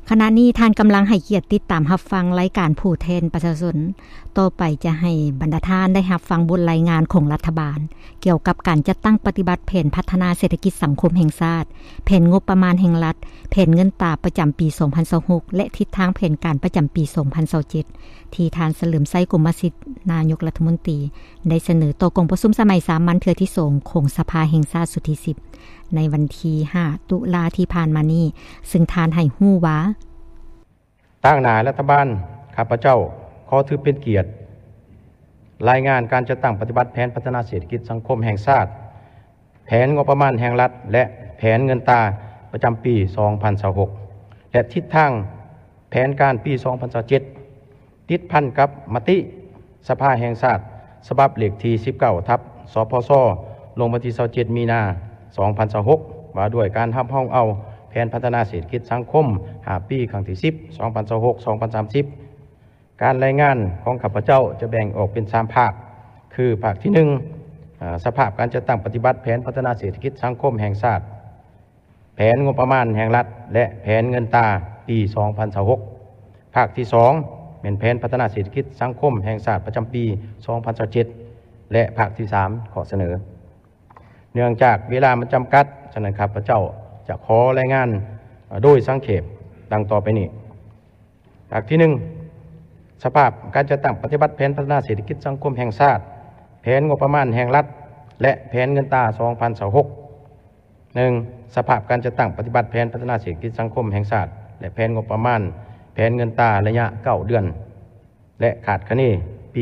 ขณะนี้ท่านกำลังให้เกียรติติดตามรับฟังรายการผู้แทนประชาชนต่อไปจะให้บรรดาท่านได้รับฟังบทรายงานของรัฐบาลเกี่ยวกับการจัดตั้งปฏิบัติแผนพัฒนาเศรษฐกิจสังคมแห่งชาติแผนงบประมาณแห่งรัฐแผนเงินตราประจำปี 2026 และทิศทางแผนการประจำปี 2027 ที่ท่านเฉลิมไสกรมสิทธิ์นายกรัฐมนตรีได้เสนอต่อกองประชุมสมัยสามัญเทื่อที่2ของสภาแห่งชาติสุดที่10ในวันที่5ตุลาที่ผ่านมานี้ซึ่งท่านให้ฮู้ว่าตั้งหน้ารัฐบาลข้าพเจ้าขอถือเป็นเกียรติรายงานการจัดตั้งปฏิบัติแผนพัฒนาเศรษฐกิจสังคมแห่งชาติแผนงบประมาณแห่งรัฐและแผนเงินตราประจำปี 2026 และทิศทางแผนการปี 2027 ติดพันกับมติสภาแห่งชาติฉบับเลขที่ 19 ทับ สพส ลงวันที่ 27 มีนา 2026 ว่าด้วยการทำห้องเอาแผนพัฒนาเศรษฐกิจสังคม5 ปีครั้งที่ 10 2026-2030 การรายงานของข้าพเจ้าจะแบ่งออกเป็น3ภาคคือภาคที่1สภาพการจัดตั้งปฏิบัติแผนพัฒนาเศรษฐกิจสังคมแห่งชาติแผนงบประมาณแห่งรัฐและแผนเงินตราปี 2026 ภาคที่2เป็นแผนพัฒนาเศรษฐกิจสังคมแห่งชาติประจำปี 2027 และภาคที่3ขอเสนอเนื่องจากเวลามันจำกัดฉะนั้นข้าพเจ้าจะขอรายงานโดยสังเขปดังต่อไปนี้ภาคที่1สภาพการจัดตั้งปฏิบัติแผนพัฒนาเศรษฐกิจสังคมแห่งชาติแผนงบประมาณแห่งรัฐและแผนเงินตรา 2026 1. สภาพการจัดตั้งปฏิบัติแผนพัฒนาเศรษฐกิจสังคมแห่งชาติและแผนงบประมาณแผนเงินตราระยะ9 เดือนและขาดคะเนปี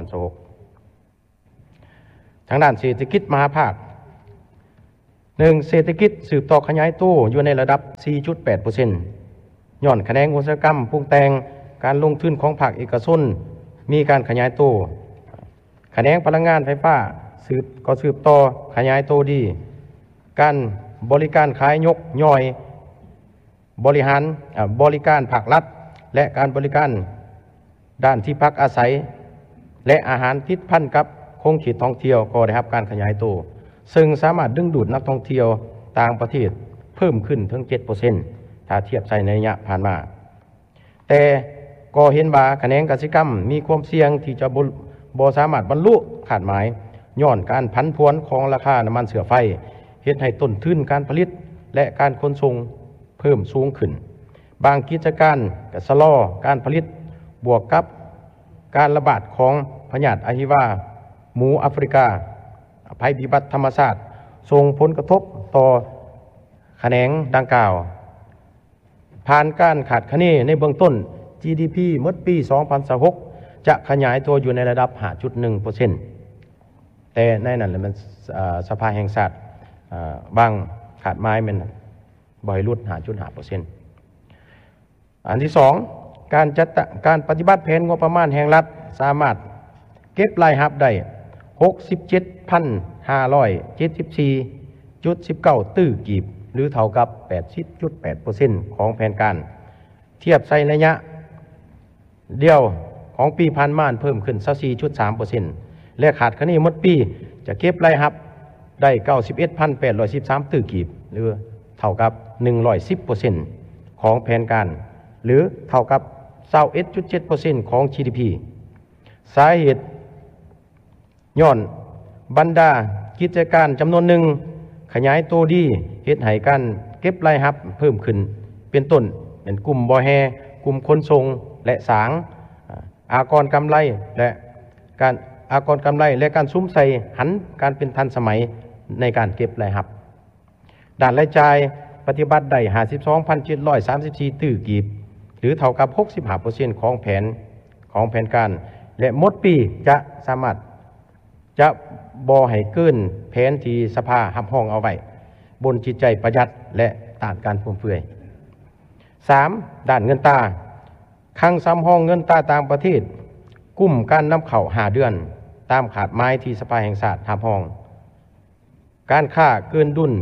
2026 ทางด้านเศรษฐกิจมหาภาค 1. เศรษฐกิจสืบต่อขยายตัวอยู่ในระดับ 4.8% ย้อนคะแนนอุตสาหกรรมปรุงแต่งการลงทุนของภาคเอกชนมีการขยายตัวคะแนนพลังงานไฟฟ้าสืบต่อขยายตัวดีการบริการขายยกย่อยบริการภาครัฐและการบริการด้านที่พักอาศัยและอาหารติดพันกับโครงข่ายท่องเที่ยวก็ได้รับการขยายตัวซึ่งสามารถดึงดูดนักท่องเที่ยวต่างประเทศเพิ่มขึ้นถึง 7% ถ้าเทียบใส่ในระยะผ่านมาแต่ก็เห็นว่าคะแนนกสิกรรมมีความเสี่ยงที่จะบ่สามารถบรรลุคาดหมายย้อนการผันผวนของราคาน้ำมันเชื้อไฟเฮ็ดให้ต้นทุนการผลิตและการขนส่งเพิ่มสูงขึ้นบางกิจการก็ชะลอการผลิตบวกกับการระบาดของพยาธิอะฮิวาหมูแอฟริกาภัยพิบัติธรรมชาติส่งผลกระทบต่อแขนงดังกล่าวผ่านการขาดคะเนในเบื้องต้น GDP เมื่อปี 2026 จะขยายตัวอยู่ในระดับ 5.1% แต่ในนั้นมันสภาแห่งชาติบางขาดไม้มันบ่อยรุด 5.5% อันที่2การปฏิบัติแผนงบประมาณแห่งรัฐสามารถเก็บรายรับได้ 67,574.19 ตื้อกีบหรือเท่ากับ 80.8% ของแผนการเทียบใส่ระยะเดียวของปีผ่านมาเพิ่มขึ้น 24.3% และขาดคะเนหมดปีจะเก็บรายรับได้ 91,813 ตื้อกีบหรือเท่ากับ 110% ของแผนการหรือเท่ากับ 21.7% ของ GDP สาเหตุย้อนบรรดากิจการจำนวนหนึ่งขยายตัวดีเฮ็ดให้การเก็บรายรับเพิ่มขึ้นเป็นต้นเป็นกลุ่มบ่อแฮกลุ่มขนส่งและสางอากรกำไรและการซุ้มใส่หันการเป็นทันสมัยในการเก็บรายรับด้านรายจ่ายปฏิบัติได้ 52,734 ตื้อกีบหรือเท่ากับ 65% ของแผนการและหมดปีจะสามารถจะบ่ให้เกินแผนที่สภารับรองเอาไว้บนจิตใจประหยัดและต้านการฟุ่มเฟือย 3. ด้านเงินตราคลังสำรองเงินตราต่างประเทศกลุ่มการนำเข้า5 เดือนตามขาดไม้ที่สภาแห่งชาติรับรองการค้าเกินดุล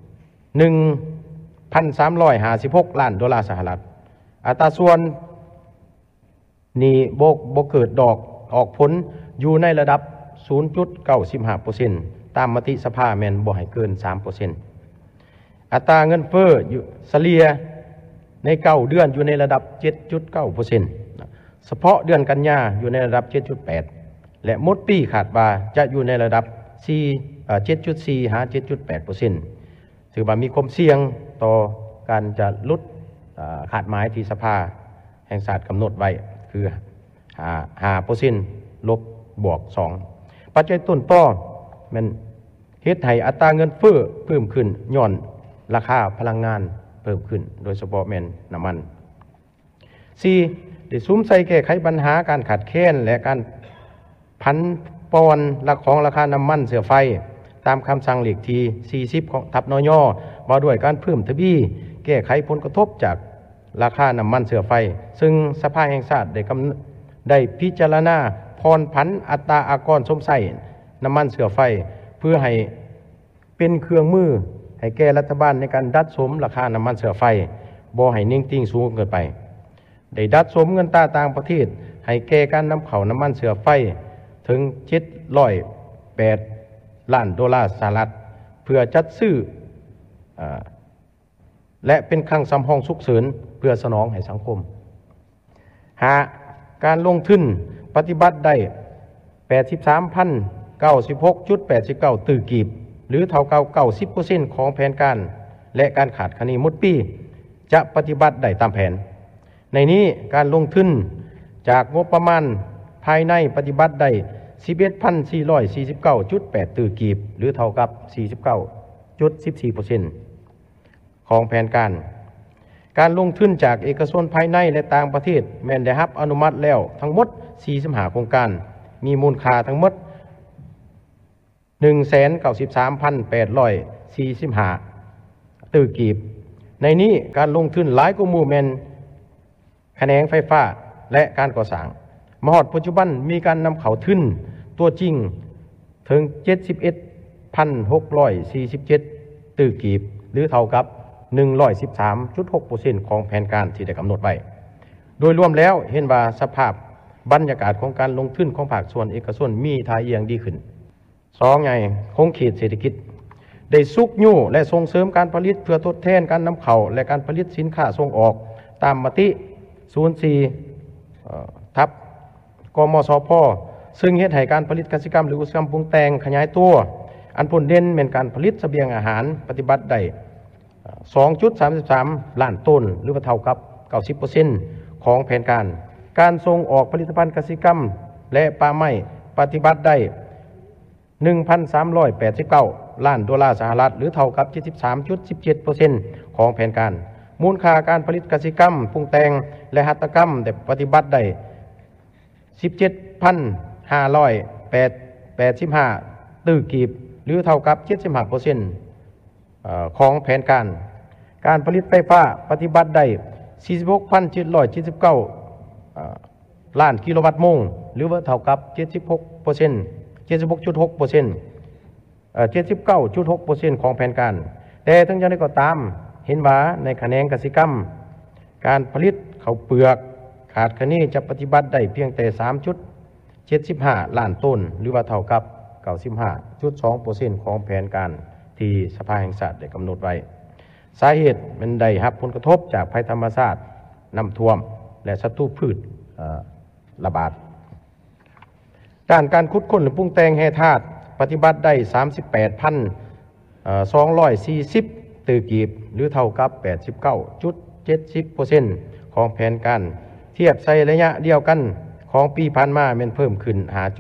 1,356 ล้านดอลลาร์สหรัฐอัตราส่วนนี้บ่เกิดดอกออกผลอยู่ในระดับ 0.95% ตามมติสภาแม่นบ่ให้เกิน 3% อัตราเงินเฟ้ออยู่เฉลี่ยใน9เดือนอยู่ในระดับ 7.9% เฉพาะเดือนกันยาอยู่ในระดับ 7.8 และหมดปีคาดว่าจะอยู่ในระดับ 7.4 หา 7.8% ถือว่ามีความเสี่ยงต่อการจะลดขาดหมายที่สภาแห่งชาติกำหนดไว้คือ 5% ลบบวก 2 ปัจจัยต้นต่อมันเฮ็ดให้อัตราเงินเฟ้อเพิ่มขึ้นย้อนราคาพลังงานเพิ่มขึ้นโดยเฉพาะแม่นน้ำมัน 4. ได้ซุ้มใส่แก้ไขปัญหาการขาดแคลนและการพันปอนของราคาน้ำมันเสือไฟตามคำสั่งเลขที่40ของทับนย.มาด้วยการเพิ่มทวีแก้ไขผลกระทบจากราคาน้ำมันเสือไฟซึ่งสภาแห่งชาติได้พิจารณาพรผันอัตราอากรสมใส่น้ำมันเสือไฟเพื่อให้เป็นเครื่องมือให้แก่รัฐบาลในการดัดสมราคาน้ำมันเสือไฟบ่ให้นิ่งติ้งสูงเกินไปได้ดัดสมเงินตราต่างประเทศให้แก่การนำเข้าน้ำมันเสือไฟถึง708 ล้านดอลลาร์สหรัฐเพื่อจัดซื้อและเป็นคลังสำรองฉุกเฉินเพื่อสนองให้สังคม 5. การลงทุนปฏิบัติได้ 83,096.89 ตื้อกีบหรือเท่ากับ 90% ของแผนการและการขาดคะเนหมดปีจะปฏิบัติได้ตามแผนในนี้การลงทุนจากงบประมาณภายในปฏิบัติได้ 11,449.8 ตื้อกีบหรือเท่ากับ 49.14% ของแผนการลงทุนจากเอกชนภายในและต่างประเทศแม้นได้รับอนุมัติแล้วทั้งหมด45โครงการมีมูลค่าทั้งหมด 193,845 ตื้อกีบในนี้การลงทุนหลายกว่าหมู่แม่นแขนงไฟฟ้าและการก่อสร้างมหอดปัจจุบันมีการนำเข้าทุนตัวจริงถึง 71,647 ตื้อกีบหรือเท่ากับ 113.6% ของแผนการที่ได้กำหนดไว้โดยรวมแล้วเห็นว่าสภาพบรรยากาศของการลงทุนของภาคส่วนเอกชนมีท่าเอียงดีขึ้น 2. คงเขตเศรษฐกิจได้สุกยู่และส่งเสริมการผลิตเพื่อทดแทนการนำเข้าและการผลิตสินค้าส่งออกตามมติ 04 ทับกมสพซึ่งเฮ็ดให้การผลิตกสิกรรมหรืออุตสาหกรรมปรุงแต่งขยายตัวอันผลเด่นเป็นการผลิตเสบียงอาหารปฏิบัติได้ 2.33 ล้านต้นหรือว่าเท่ากับ 90% ของแผนการส่งออกผลิตภัณฑ์กสิกรรมและป่าไม้ปฏิบัติได้ 1,389 ล้านดอลลาร์สหรัฐหรือเท่ากับ 73.17% ของแผนการมูลค่าการผลิตกสิกรรมปรุงแต่งและหัตถกรรมแต่ปฏิบัติได้ 17,585 ตื้อกีบหรือเท่ากับ 75% ของแผนการผลิตไฟฟ้าปฏิบัติได้ 46,779 ล้านกิโลวัตต์โมงหรือว่าเท่ากับ 76.6% 79.6% ของแผนการแต่ทั้งอย่างไรก็ตามเห็นว่าในแขนงกสิกรรมการผลิตข้าวเปลือกขาดคะเนจะปฏิบัติได้เพียงแต่ 3.75 ล้านต้นหรือว่าเท่ากับ 95.2% ของแผนการที่สภาแห่งชาติได้กำหนดไว้สาเหตุมันได้รับผลกระทบจากภัยธรรมชาติน้ำท่วมและศัตรูพืชระบาดด้านการขุดค้นหรือปรุงแต่งแร่ธาตุปฏิบัติได้ 38,240 ตื้อกีบหรือเท่ากับ 89.70% ของแผนการเทียบใส่ระยะเดียวกันของปีผ่านมามันเพิ่มขึ้น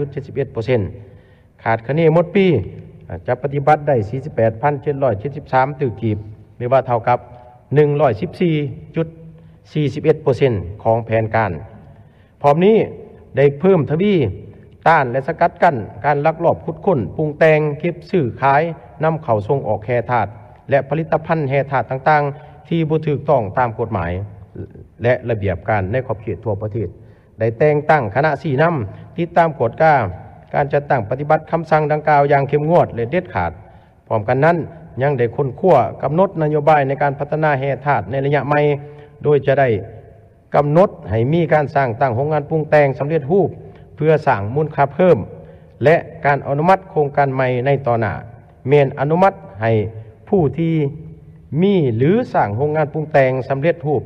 5.71% ขาดคะเนหมดปีจะปฏิบัติได้ 48,773 ตื้อกีบหรือว่าเท่ากับ 114.41% ของแผนการพร้อมนี้ได้เพิ่มทวีต้านและสกัดกั้นการลักลอบขุดค้นปรุงแต่งเก็บซื้อขายนำเข้าส่งออกแร่ธาตุและผลิตภัณฑ์แร่ธาตุต่างๆที่บ่ถูกต้องตามกฎหมายและระเบียบการในขอบเขตทั่วประเทศได้แต่งตั้งคณะ4นำติดตามกฎการจัดตั้งปฏิบัติคำสั่งดังกล่าวอย่างเข้มงวดและเด็ดขาดพร้อมกันนั้นยังได้ค้นคว้ากำหนดนโยบายในการพัฒนาแร่ธาตุในระยะใหม่โดยจะได้กำหนดให้มีการสร้างตั้งโรงงานปรุงแต่งสำเร็จรูปเพื่อสร้างมูลค่าเพิ่มและการอนุมัติโครงการใหม่ในต่อหน้าแม้นอนุมัติให้ผู้ที่มีหรือสร้างโรงงานปรุงแต่งสำเร็จรูป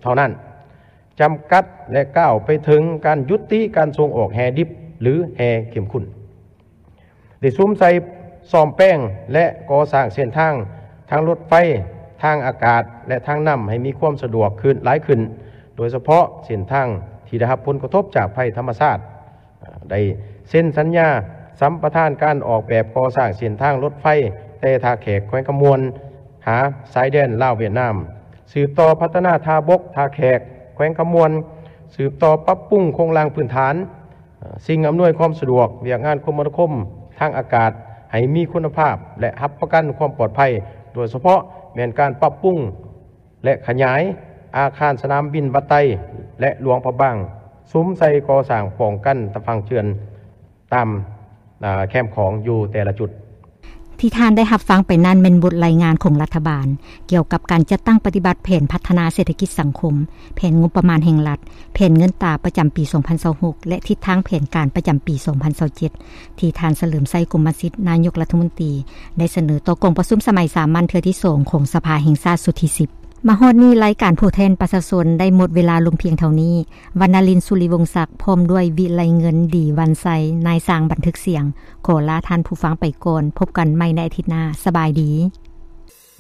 ท่านั้นจำกัดและก้าวไปถึงการยุติการส่งออกแฮดิบหรือแฮเข้มข้นได้ซุ่มใส่ซ่อมแป้งและก่อสร้างเส้นทางทางรถไฟทางอากาศและทางน้ำให้มีความสะดวกขึ้นหลายขึ้นโดยเฉพาะเส้นทางที่ได้รับผลกระทบจากภัยธรรมชาติได้เซ็นสัญญาสัมปทานการออกแบบก่อสร้างเส้นทางรถไฟแต่ท่าแขกแขวงขมวนหาสายแดนลาวเวียดนามสืบต่อพัฒนาท่าบกท่าแขกแขวงขมวนสืบต่อปรับปรุงโครงสร้างพื้นฐานสิ่งอำนวยความสะดวกเวียกงานคมนาคมทางอากาศให้มีคุณภาพและรับประกันความปลอดภัยโดยเฉพาะแม้นการปรับปรุงและขยายอาคารสนามบินบัดไตและหลวงพระบางซุ้มใส่ก่อสร้างป้องกันตะฟังเชือนตามแคมป์ของอยู่แต่ละจุดที่ท่านได้รับฟังไปนั้นเป็นบทรายงานของรัฐบาลเกี่ยวกับการจัดตั้งปฏิบัติแผนพัฒนาเศรษฐกิจสังคมแผนงบประมาณแห่งรัฐแผนเงินตราประจำปี 2026 และทิศทางแผนการประจำปี 2027 ที่ท่านเฉลิมไสกรมสิทธิ์นายกรัฐมนตรีได้เสนอต่อกองประชุมสมัยสามัญเทื่อที่2ของสภาแห่งชาติสุดที่10มาฮอดนี้รายการผู้แทนประชาชนได้หมดเวลาลงเพียงเท่านี้วรรณลินสุริวงศ์ศักดิ์พร้อมด้วยวิไลเงินดีวันไซนายสร้างบันทึกเสียงขอลาท่านผู้ฟังไปก่อนพบกันใหม่ในอาทิตย์หน้าสบายดี